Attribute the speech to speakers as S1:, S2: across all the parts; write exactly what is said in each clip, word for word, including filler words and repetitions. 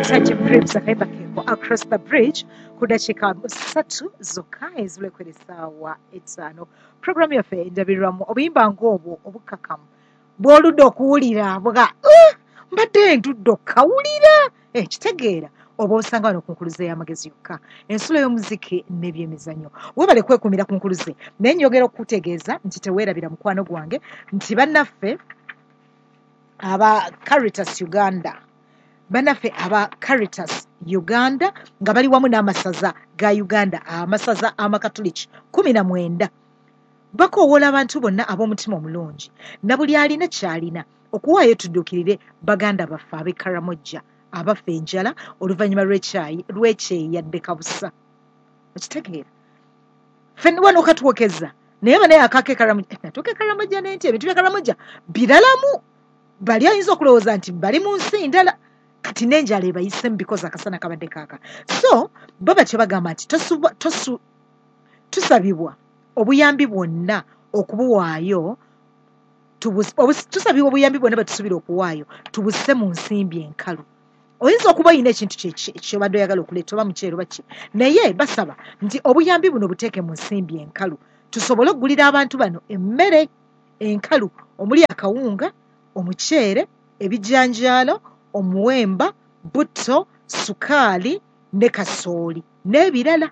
S1: Itaje Bribs akaimba keko Across the Bridge kudakika satu zokka ezulekwe sawa etaano. Program yaffe njabirwamu obuyimba ng'obwo obukakamu bw'oludde okuwulira bwa uh, mbadde ntudde okawulira ekitegeera oba osanga wano ku nkuluze y'amagezi yokka ensulo y'omuziki n'ebyemizannyo. Weebale kwekumira ku nkuluze naye njogera okutegeeza nti teweerabira mukwano gwange nti bannaffe aba Caritas Uganda bannaffe aba Caritas Uganda nga bali wamu n'amasaza ga Uganda amasaza amakatoliki kumi na mwenda bakoowola abantu bonna ab'omutima omulungi na buli alina kyalina okuwaayo tudduukirire baganda baffe ab'e Karamojja abafa enjala oluvannyuma lw'ekyayi lw'ekyeyadde kabusa okitegeera ffenna wano katuwokeza naye ba naye akaako e Karamojja natuuka e Karamojja n'enti ebintu bya Karamojja biralamu bali ayinza okulowooza nti bali mu nsi ndala kati n'enjala ebayisemu because akasana kabadde kaaka. So bo batyo bagamba nti tusabibwa obuyambi bwonna okubuwaayo tusabibwa obuyambi bwonna batusubira okuwaayo tubuse mu nsimbi enkalu. Oyinza okuba oyina ekintu kyobadde oyagala okuleeta oba mukyero baki naye basaba nti obuyambi buno buteeke mu nsimbi enkalu tusobole okugulira abantu bano emmere enkalu omuli akawunga omuceere ebijanjaalo omuwemba butto sukaali ne kasooli n'ebirala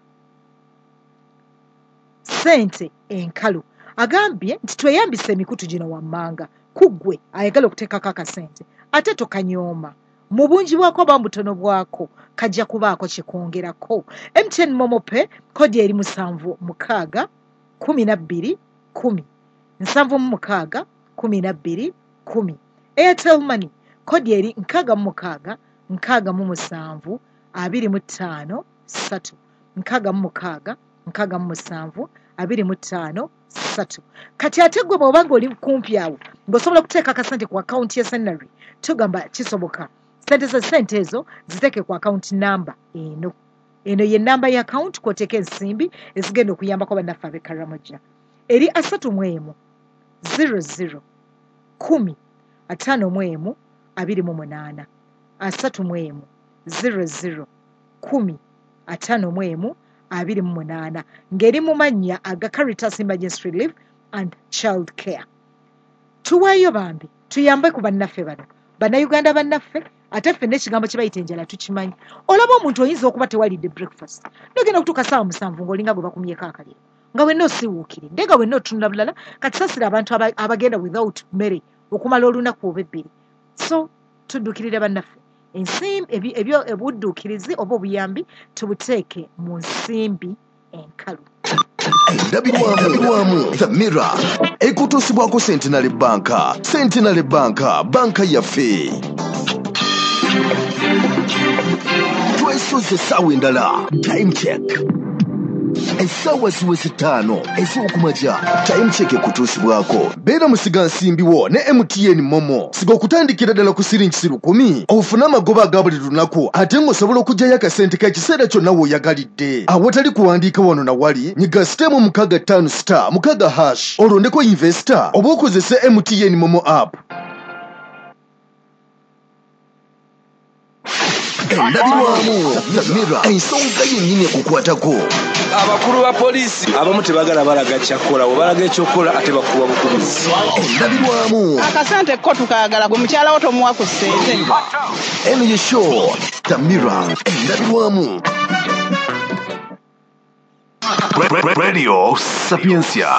S1: ssente enkalu. Agambye nti tweyambise emikutu gino wammanga kuggwe ayagala okuteekako akasente ate tokanyooma mu bungi bwako oba mubutono bwako kajja kubaako kyekwongerako. M T N Momope kodi eri musanvu mukaaga kumi na bbiri kumi nsanvu mu mukaaga kumi na bbiri kumi. Airtel Money kodi eri nkaaga mu mukaaga nkaaga mu musanvu abiri mu ttaano ssatu nkaaga mu mukaaga nkaaga mu musanvu abiri mu ttaano ssatu. Kati ate gwe bw'oba ng'oli kumpi awo ng'osobola okuteeka akasente ku akawunti ya Sanary tugamba kisoboka sente ze sente ezo ziteeke ku akawunti namba eno eno ye namba ya akawunti kw'oteeka ensimbi ezigenda okuyambako bannaffe ab'e Karamojja eri asatu mu emu zero zero kumi ataano mu emu abiri mu munaana asatu mu emu zero zero kumi ataano mu emu abiri mu munaana ng'eri mu mannya aga Caritas Emergency Relief and Child Care. Tuwaayo bambi tuyambe ku bannaffe bano bannayuganda bannaffe ate ffe n'ekigambo kye bayita enjala tukimanyi. Olaba omuntu oyinza okuba tewalidde breakfast nogenda okutuuka ssaawa musanvu ng'olinga gwe bakumyeko akaliro nga wenna osiiwuukire ndenga wenna otunula bulala kati sasira abantu abagenda without mmere okumala olunaku oba ebbiri. So tuddukirire bannaffe ensimbi ebyo ebudduukirizi oba obuyambi tubuteeke mu nsimbi enkalu.
S2: Endabirwamu The Mirror ekutuusibwako Centenary Bank. Centenary Bank banka yaffe twesoze essaawa endala. Time check essaawa ziweze ttaano ez'okumakya. Time check ekutuusibwako. Beera musiga nsimbiwo ne M T N Momo siga okutandikira ddala ku siringi lukumi ofune amagoba aga buli lunaku ate ng'osobola okuggyayo akasente k'ekiseera kyonna w'oyagalidde. Awatali kuwandiika wano na wali nyiga sitemu mukaaga ttaano star mukaaga hash olondeko investor oba okozese M T N Momo app. Endabirwamu The Mirror ensonga yennyini ekukwatako.
S3: Abakulu ba poliisi abamu tebagala balaga kyakola bwe balaga ekyokola ate bakuba bukubizi.
S2: Endabirwamu
S4: akasente ko tukayagala gwe mukyala wo tomuwa ku ssente.
S2: eno ye show The Mirror. Endabirwamu Radio Sapiencia.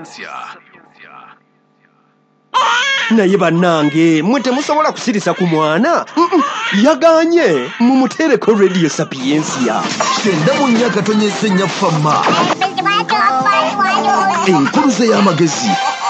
S5: Naye bannange mwe temusobola kusirisa ku mwana yaganye mumuteereko Radio Sapiencia.
S2: Kyenda mu nnyaka tonyeze nnya ffamma enkuluze y'amagezi